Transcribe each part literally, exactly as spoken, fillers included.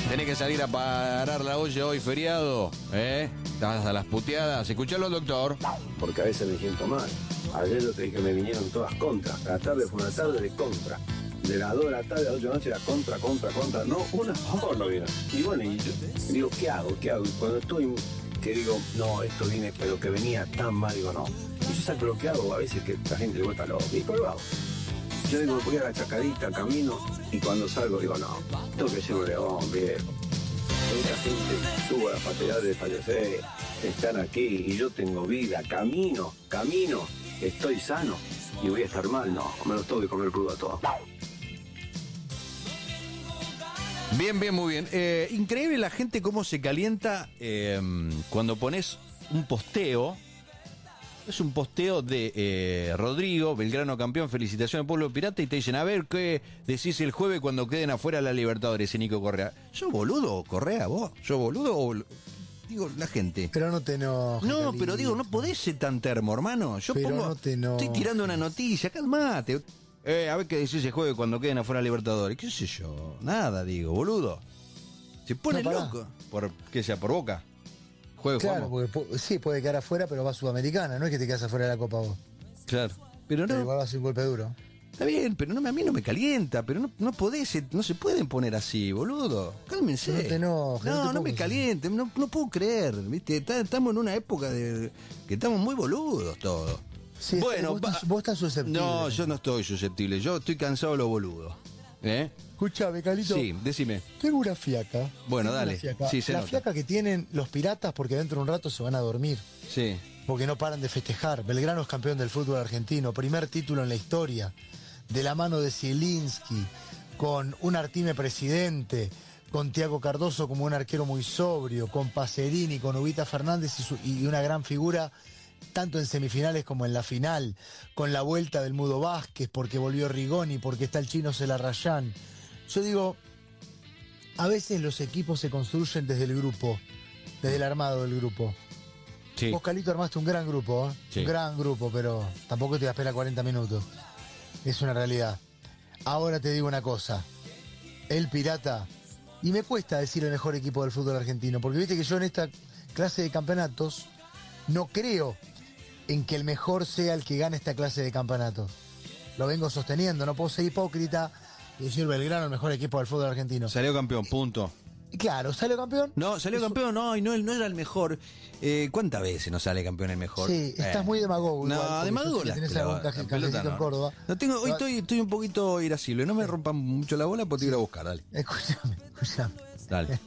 Tenés que salir a parar la olla hoy, feriado, ¿eh? Estás a las puteadas. Escuchalo al doctor. Porque a veces me siento mal. Ayer yo te dije que me vinieron todas contras. La tarde fue una tarde de contra. De las dos de la tarde a las ocho de la noche era contra, contra, contra. No, una favor no vino. Y bueno, y yo digo, ¿qué hago? ¿Qué hago? Y cuando estoy, que digo, no, esto viene, pero que venía tan mal, digo, no. Y yo saco lo que hago, a veces que la gente le vuelta loco. Y pues lo hago. Yo digo, voy a la chacadita, camino, y cuando salgo digo, no, tengo que ser un león, viejo. Mucha gente tuvo la fatalidad de fallecer, están aquí, y yo tengo vida, camino, camino, estoy sano, y voy a estar mal, no, me lo tengo que comer crudo a todos. Bien, bien, muy bien. Eh, increíble la gente cómo se calienta eh, cuando pones un posteo. Es un posteo de eh, Rodrigo, Belgrano campeón, felicitaciones al pueblo pirata, y te dicen, a ver, ¿qué decís el jueves cuando queden afuera la Libertadores, Nico Correa? ¿Yo boludo, Correa, vos? ¿Yo boludo o boludo? Digo, la gente. Pero no te enojes. No, pero digo, no podés ser tan termo, hermano. Yo pero pongo, no te enojes. Estoy tirando una noticia, calmate. Eh, a ver qué decís el jueves cuando queden afuera la Libertadores. ¿Qué sé yo? Nada, digo, boludo. Se pone no, loco. ¿Por qué sea? ¿Por Boca? Juegue, claro, jugamos. porque sí, puede quedar afuera, pero va a Sudamericana, no es que te quedas afuera de la Copa vos. Claro. Pero no. Pero igual va a ser un golpe duro. Está bien, pero no, a mí no me calienta, pero no, no podés, no se pueden poner así, boludo. Cálmense. No te enojes. No, no, te no me calienten, no, no puedo creer, ¿viste? Estamos en una época de que estamos muy boludos todos. Sí, bueno, vos, va, estás, vos estás susceptible. No, yo no estoy susceptible, yo estoy cansado de los boludos. ¿Eh? Escuchame, Calito. Sí, decime. Tengo una fiaca. Bueno, Tengo dale. una fiaca. Sí, se la nota. fiaca que tienen los piratas porque dentro de un rato se van a dormir. Sí. Porque no paran de festejar. Belgrano es campeón del fútbol argentino, primer título en la historia, de la mano de Zielinski, con un Artime presidente, con Tiago Cardoso como un arquero muy sobrio, con Pacerini, con Ubita Fernández y, su, y una gran figura, tanto en semifinales como en la final, con la vuelta del Mudo Vázquez, porque volvió Rigoni, porque está el chino Celarrayán. Yo digo, a veces los equipos se construyen desde el grupo, desde el armado del grupo. Sí. Vos, Calito, armaste un gran grupo, ¿eh? Sí. Un gran grupo, pero tampoco te vas a esperar cuarenta minutos. Es una realidad. Ahora te digo una cosa. El Pirata, y me cuesta decir el mejor equipo del fútbol argentino, porque viste que yo en esta clase de campeonatos no creo en que el mejor sea el que gane esta clase de campeonatos. Lo vengo sosteniendo, no puedo ser hipócrita y decir Belgrano el mejor equipo del fútbol argentino. Salió campeón, punto. Y claro, ¿salió campeón? No, salió Eso- campeón, no, y no, no era el mejor. Eh, ¿Cuántas veces no sale campeón el mejor? Sí, estás Eh. muy demagogo. No, igual, porque demagogo yo sé que la tenés pelota, algún caje- la pelota cafecito no. en Córdoba. No tengo, hoy estoy, estoy un poquito irascible, no me rompan mucho la bola porque te voy a ir a buscar, dale. Escúchame, escúchame. Dale,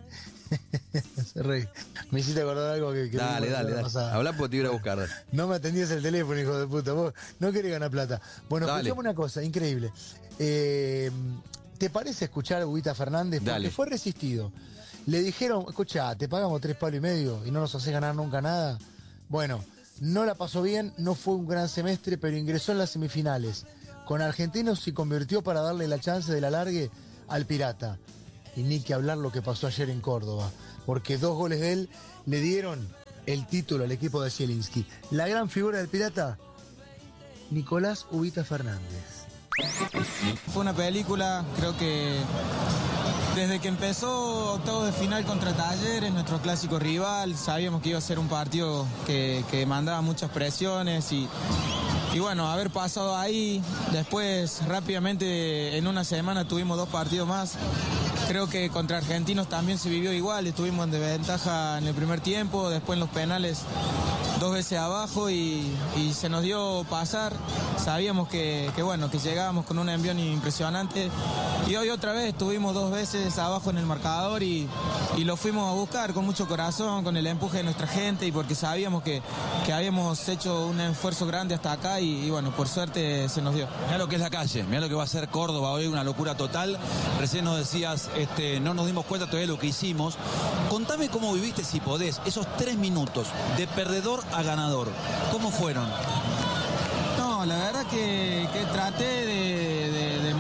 Se reí. Me hiciste acordar algo que... que dale, vimos la dale, semana dale. pasada. Habla porque te voy a ir a buscar, dale. No me atendías el teléfono, hijo de puta. Vos no querés ganar plata. Bueno, Dale. escuchame una cosa, increíble. Eh, ¿Te parece escuchar a Ubita Fernández? Porque Dale. fue resistido. Le dijeron, escucha, te pagamos tres palos y medio y no nos haces ganar nunca nada. Bueno, no la pasó bien, no fue un gran semestre, pero ingresó en las semifinales. Con Argentinos y convirtió para darle la chance de la largue al Pirata. Y ni que hablar lo que pasó ayer en Córdoba, porque dos goles de él le dieron el título al equipo de Zielinski. La gran figura del Pirata, Nicolás Ubita Fernández. Fue una película, creo que desde que empezó octavos de final contra Talleres, nuestro clásico rival, sabíamos que iba a ser un partido que, que demandaba muchas presiones y, y bueno, haber pasado ahí, después rápidamente en una semana tuvimos dos partidos más. Creo que contra Argentinos también se vivió igual, estuvimos en desventaja en el primer tiempo, después en los penales dos veces abajo y, y se nos dio pasar. Sabíamos que, que bueno, que llegábamos con un envión impresionante y hoy otra vez estuvimos dos veces abajo en el marcador y, y lo fuimos a buscar con mucho corazón, con el empuje de nuestra gente y porque sabíamos que, que habíamos hecho un esfuerzo grande hasta acá y, y bueno, por suerte se nos dio. Mirá lo que es la calle, mirá lo que va a ser Córdoba hoy, una locura total. Recién nos decías, este, no nos dimos cuenta todavía de lo que hicimos. Contame cómo viviste, si podés, esos tres minutos de perdedor a ganador. ¿Cómo fueron? No, la verdad que, que traté de, de, de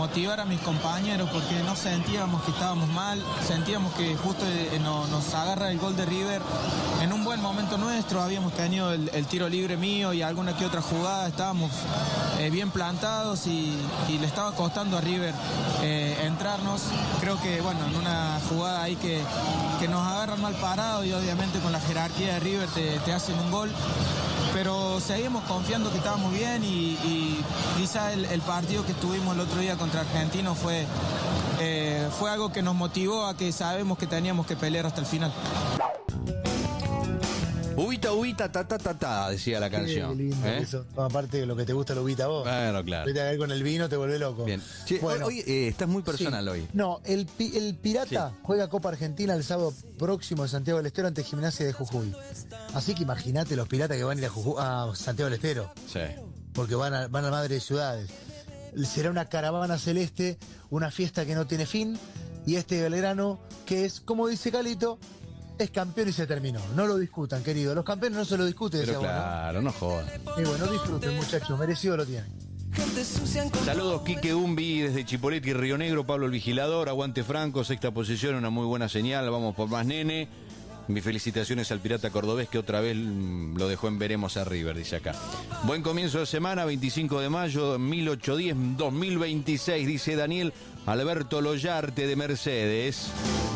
motivar a mis compañeros, porque no sentíamos que estábamos mal, sentíamos que justo eh, no, nos agarra el gol de River en un buen momento nuestro. Habíamos tenido el, el tiro libre mío y alguna que otra jugada, estábamos eh, bien plantados y, y le estaba costando a River eh, entrarnos. Creo que, bueno, en una jugada ahí que, que nos agarran mal parados y obviamente con la jerarquía de River te, te hacen un gol. Pero seguimos confiando que estábamos bien y, y quizá el, el partido que tuvimos el otro día contra Argentino fue, eh, fue algo que nos motivó a que sabemos que teníamos que pelear hasta el final. Ubita, ubita, ta, ta, ta, ta, decía la canción. Qué lindo ¿eh? eso. Aparte de lo que te gusta lo ubita a vos. Bueno, claro. Vete a ver con el vino, te vuelve loco. Bien. Che, Bueno, hoy eh, estás muy personal sí. hoy. No, el, pi- el Pirata Sí. juega Copa Argentina el sábado próximo en Santiago del Estero ante Gimnasia de Jujuy. Así que imagínate los piratas que van a ir a, Jujuy, a Santiago del Estero, Sí. porque van a, van a Madre de Ciudades. Será una caravana celeste, una fiesta que no tiene fin, y este Belgrano, que es, como dice Calito, es campeón y se terminó. No lo discutan, querido. Los campeones no se lo discuten, Pero decía claro, no jodas. vos, ¿no? Y bueno, disfruten, muchachos, merecido lo tienen. Saludos, Quique Umbi desde Chipoleti, Río Negro, Pablo el Vigilador, aguante Franco, sexta posición, una muy buena señal, vamos por más nene. Mis felicitaciones al Pirata Cordobés que otra vez mm, lo dejó en veremos a River, dice acá. Buen comienzo de semana, veinticinco de mayo, mil ochocientos diez, dos mil veintiséis, dice Daniel Alberto Loyarte de Mercedes.